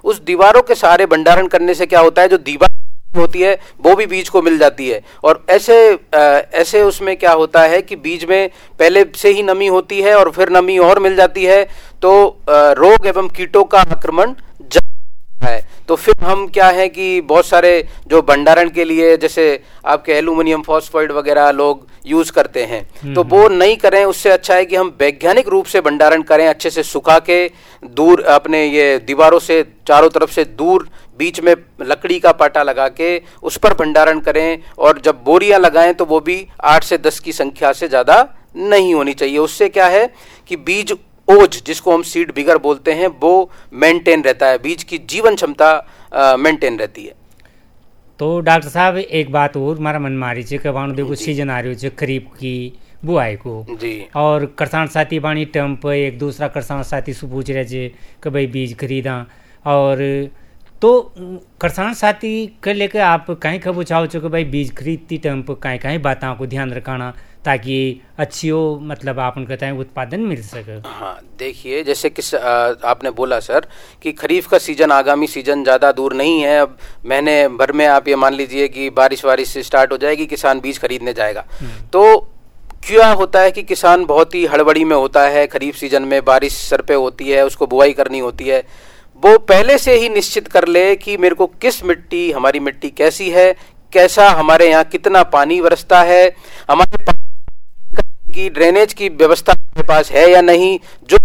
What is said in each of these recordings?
उस दीवारों के सहारे भंडारण करने से क्या होता है, जो दीवार होती है वो भी बीज को मिल जाती है। और ऐसे उसमें क्या होता है कि बीज में पहले से ही नमी होती है और फिर नमी और मिल जाती है, तो रोग एवं कीटों का आक्रमण है। तो फिर हम क्या है कि बहुत सारे जो भंडारण के लिए जैसे आपके एल्यूमिनियम फॉस्फाइड वगैरह लोग यूज करते हैं, तो वो नहीं करें। उससे अच्छा है कि हम वैज्ञानिक रूप से भंडारण करें, अच्छे से सुखा के दूर अपने ये दीवारों से चारों तरफ से दूर बीच में लकड़ी का पाटा लगा के उस पर भंडारण करें। और जब बोरियां लगाएं तो वो भी 8 से 10 की संख्या से ज्यादा नहीं होनी चाहिए। उससे क्या है कि बीज ओज, जिसको हम सीड बिगर बोलते हैं, वो मेंटेन रहता है, बीज की जीवन क्षमता मेंटेन रहती है। तो डॉक्टर साहब एक बात और हमारा मन मारी छे कि बाणु देखो सीजन आ रही है खरीफ की बुआई को जी, और किसान साथी बाणी टर्म पर एक दूसरा किसान साथी से पूछ रहे थे कि भाई बीज खरीदा, और तो किसान साथी के लेकर आप कहीं खबू चाहो कि भाई बीज खरीदती टर्म पर कहीं बातों को ध्यान रखाना ताकि अच्छी हो, मतलब आप उनका बताएं उत्पादन मिल सके। हाँ देखिए, जैसे कि आपने बोला सर कि खरीफ का सीजन, आगामी सीजन ज़्यादा दूर नहीं है। अब महीने भर में आप ये मान लीजिए कि बारिश से स्टार्ट हो जाएगी, किसान बीज खरीदने जाएगा। तो क्या होता है कि किसान बहुत ही हड़बड़ी में होता है, खरीफ सीजन में बारिश सर पे होती है, उसको बुआई करनी होती है। वो पहले से ही निश्चित कर ले कि मेरे को किस मिट्टी, हमारी मिट्टी कैसी है, कैसा हमारे यहाँ कितना पानी बरसता है, हमारे की ड्रेनेज की व्यवस्था हमारे पास है या नहीं, जो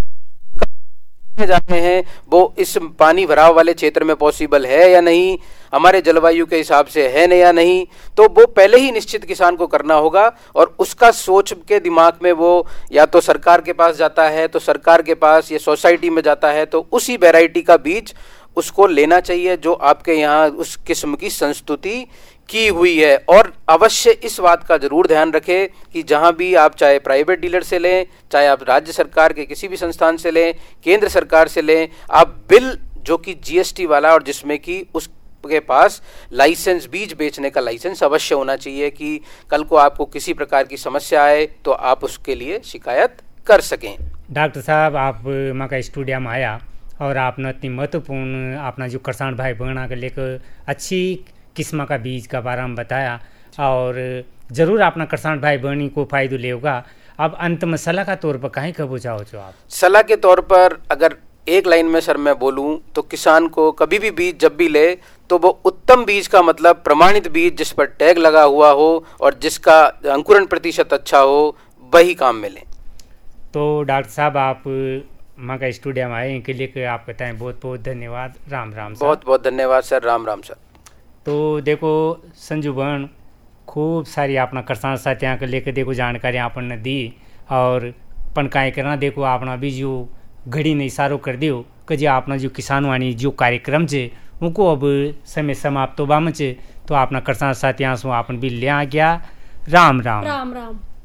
जाते हैं वो इस पानी भराव वाले क्षेत्र में पॉसिबल है या नहीं, हमारे जलवायु के हिसाब से है न या नहीं। तो वो पहले ही निश्चित किसान को करना होगा और उसका सोच के दिमाग में वो या तो सरकार के पास जाता है, तो सरकार के पास या सोसाइटी में जाता है, तो उसी वैरायटी का बीज उसको लेना चाहिए जो आपके यहाँ उस किस्म की संस्तुति की हुई है। और अवश्य इस बात का जरूर ध्यान रखें कि जहां भी आप चाहे प्राइवेट डीलर से लें, चाहे आप राज्य सरकार के किसी भी संस्थान से लें, केंद्र सरकार से लें, आप बिल जो कि जीएसटी वाला और जिसमें कि उसके पास लाइसेंस, बीज बेचने का लाइसेंस अवश्य होना चाहिए कि कल को आपको किसी प्रकार की समस्या आए तो आप उसके लिए शिकायत कर सकें। डॉक्टर साहब, आप माका स्टूडियो में आया और आपने इतनी महत्वपूर्ण अपना जो किसान भाई बहना के लेकर अच्छी किस्म का बीज का बारे में बताया और ज़रूर अपना किसान भाई बहनी को फ़ायदा लेगा। अब अंत में सलाह का तौर पर कहीं कब चाहो जो आप सलाह के तौर पर अगर एक लाइन में सर मैं बोलूं तो किसान को कभी भी बीज जब भी ले तो वो उत्तम बीज का मतलब प्रमाणित बीज जिस पर टैग लगा हुआ हो और जिसका अंकुरण प्रतिशत अच्छा हो, वही काम में लें। तो डॉक्टर साहब, आप माँ का स्टूडियो में आए इनके लिए आप बताएं बहुत बहुत धन्यवाद। राम राम सर। बहुत बहुत धन्यवाद सर। राम राम सर। तो देखो संजू बहन, खूब सारी अपना किसान साथियों को लेकर देखो जानकारी आपने दी और पनकाएँ करना देखो अपना भी जो घड़ी ने इशारो कर दियो कि जो अपना जो किसान वाणी जो कार्यक्रम है उनको अब समय समाप्त होबा में तो अपना किसान साथियों से अपन भी ले आ गया। राम राम। राम राम।